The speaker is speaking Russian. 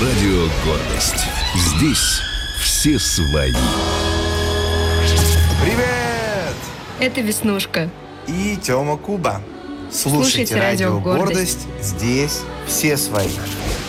Радио «Гордость». Здесь все свои. Привет! Это Веснушка. И Тёма Куба. Слушайте радио «Гордость». Здесь все свои.